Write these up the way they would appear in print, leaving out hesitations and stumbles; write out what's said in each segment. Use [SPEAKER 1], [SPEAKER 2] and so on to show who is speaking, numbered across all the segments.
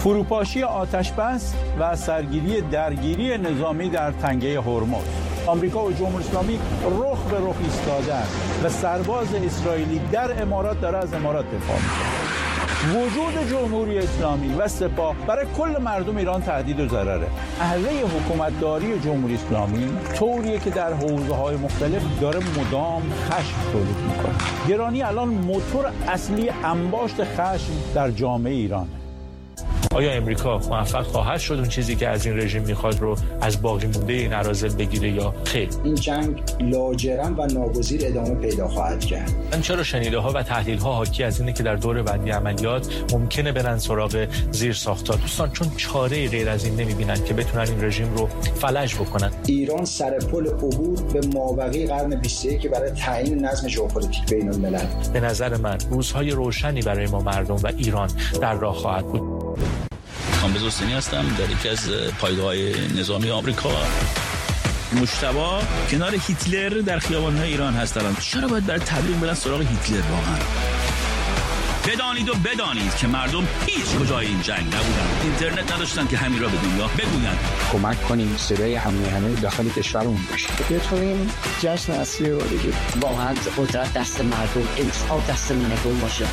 [SPEAKER 1] فروپاشی آتش‌بس و سرگیری درگیری نظامی در تنگه هرمز. آمریکا و جمهوری اسلامی رخ به رخ ایستادند و سرباز اسرائیلی در امارات داره از امارات دفاع می‌کنه. وجود جمهوری اسلامی و سپاه برای کل مردم ایران تهدید و ضرره. اهله حکومتداری جمهوری اسلامی طوریه که در حوزه‌های مختلف داره مدام خشم تولید می‌کنه. گرانی الان موتور اصلی انباشت خشم در جامعه ایرانه.
[SPEAKER 2] آیا امریکا موفق خواهد شد اون چیزی که از این رژیم میخواد رو از باقی مونده این اراذل بگیره یا خیر؟
[SPEAKER 3] این جنگ لاجرم و ناگزیر ادامه پیدا خواهد کرد.
[SPEAKER 2] من چرا شنیده‌ها و تحلیل‌ها حاکی از اینه که در دور بعدی عملیات ممکنه برن سراغ زیرساخت‌ها. دوستان چون چاره غیر از این نمی‌بینن که بتونن این رژیم رو فلج بکنن.
[SPEAKER 3] ایران سر پل عبور به مابقی قرن 21 برای تعیین نظم ژئوپلیتیک بین‌الملل.
[SPEAKER 2] به نظر من روزهای روشنی برای ما مردم و ایران در راه خواهد بود.
[SPEAKER 4] کامبیز حسینی هستم در یکی از پایگاه‌های نظامی آمریکا. مجتبی کنار هیتلر در خیابان‌های ایران هستن. چرا باید برای تبلیغ برن سراغ هیتلر واقعا؟ بدانید و بدانید که مردم هیچ کجای این جنگ نبودن. اینترنت نداشتن که همین را به دنیا بگویند.
[SPEAKER 5] کمک کنیم صدای همه داخل کشورمون باشه. بتونیم جشن اصلی رو بگیریم.
[SPEAKER 6] واقعا قدرت دست مردم، انتخاب دست مردم باشه.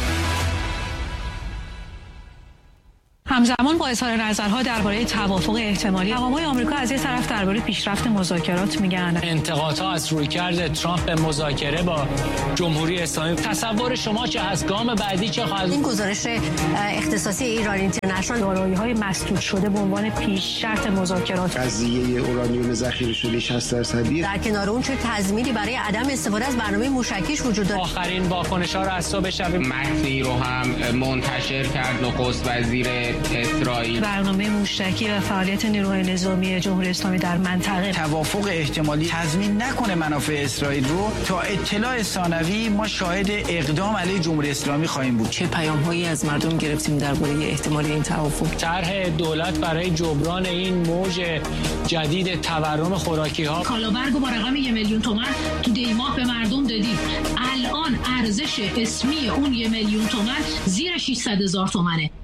[SPEAKER 7] همزمان با اظهار نظرها درباره توافق احتمالی، مقام‌های آمریکا از یک طرف درباره پیشرفت مذاکرات میگن.
[SPEAKER 8] انتقادها از رویکرد ترامپ به مذاکره با جمهوری اسلامی. تصور شما چه از گام بعدی چه خواهد؟
[SPEAKER 7] این گزارش اختصاصی ایران اینترنشنال دارایی‌های مسدود شده به عنوان پیش شرط مذاکرات.
[SPEAKER 9] قضیه اورانیوم ذخیره شده 60%.
[SPEAKER 7] در کنار اون چه تضمینی برای عدم استفاده از برنامه موشکیش وجود داره؟
[SPEAKER 8] آخرین واکنش‌ها را از صبح شب
[SPEAKER 10] متنی رو هم منتشر کرد نخست وزیر اسرائیل.
[SPEAKER 7] برنامه موشکی و فعالیت نیروهای نظامی جمهوری اسلامی در منطقه.
[SPEAKER 11] توافق احتمالی تضمین نکنه منافع اسرائیل رو. تا اطلاع ثانوی ما شاهد اقدام علیه جمهوری اسلامی خواهیم بود.
[SPEAKER 7] چه پیام‌هایی از مردم گرفتیم درباره احتمال این توافق؟
[SPEAKER 8] طرح دولت برای جبران این موج جدید تورم خوراکی‌ها.
[SPEAKER 7] کالابرگو با رقم 1 میلیون تومان تو دیماه به مردم دادید. الان ارزش اسمی اون 1 میلیون تومان زیر 600,000 تومانه.